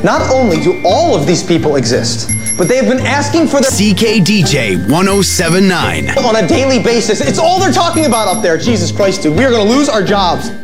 Not only do all of these people exist, but they have been asking for their CKDJ 1079 on a daily basis. It's all they're talking about up there. Jesus Christ, dude. We are going to lose our jobs.